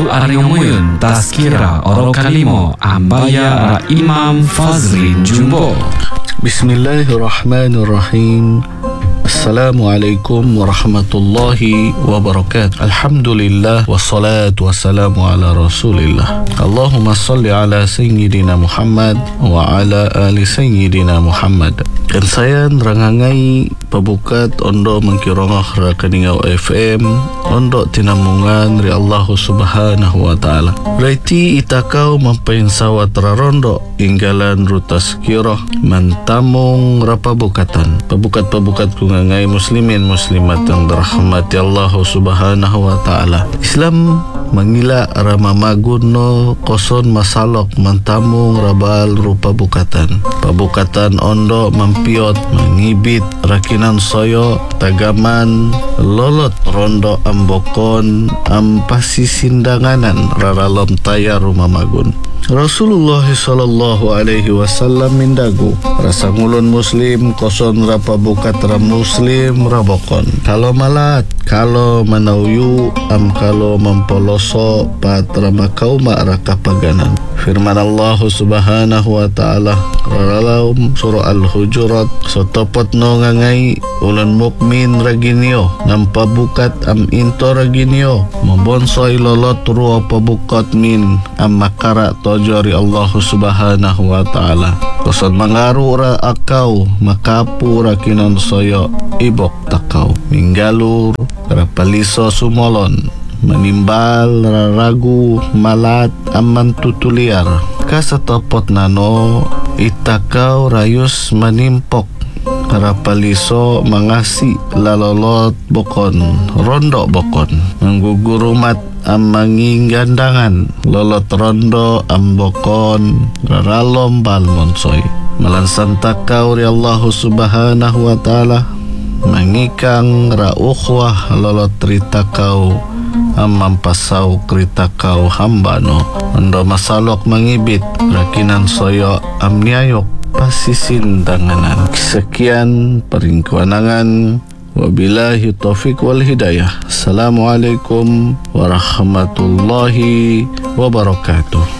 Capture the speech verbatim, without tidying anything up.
Aringamoyun Tazkira Oro Kalimo Ambaya Ra Imam Fazlin Jumbo. Bismillahirrahmanirrahim. Assalamualaikum warahmatullahi wabarakatuh. Alhamdulillah wassalatu wassalamu ala Rasulillah. Allahumma salli ala sayyidina Muhammad wa ala ali sayyidina Muhammad. Dan saya nerangangai pabukat ondo mengkirongah rakaningau F M ondo tinamungan ri Allah Subhanahu wa taala. Raiti itakau mampain sawat rarondo inggalan rutas kiroh mantamung rapabukatan. Pabukat-pabukat kungangai muslimin muslimat yang dirahmati Allah Subhanahu wa taala. Islam mangila rama maguno koson masalok mantamung rabal rupa bukatan. Pabukatan ondo mampiot mangibit rakinan soyo tagaman lolot rondo ambokon ampasi sindanganan raralom taya rumah magun. Rasulullah sallallahu alaihi wasallam mindagu rasa ngulun muslim koson rapa bukat ram muslim rabokon kalau malat kalau manauyu am kalau mempoloso patra makauma raka paganan. Firman Allah Subhanahu wa taala dalam surah Al-Hujurat sotopot no ngangai ulan mukmin raginio nampa bukat am into raginio membonsoi lolot ruwa pabukat min am makara tojori Allah Subhanahu wa taala. Koson mangaru ra akau makapu rakinon soyo ibok takau minggalur rapaliso sumolon menimbal ragu malat aman tutuliar kasatopot nano itakau rayus manimpok rapaliso mangasi lalolot bokon rondo bokon menggugurumat amanging gandangan lolot rondo ambokon raralom balmonsoy malansan takau ri Allah Subhanahu wa taala mangikang ra ukhwah lolot ritakau amampasau kritakau hambano ando masalok mangibit rakinan soyo amniayok pasisin tanganan. Sekian peringkuanangan, wabillahi taufiq wal hidayah. Assalamualaikum warahmatullahi wabarakatuh.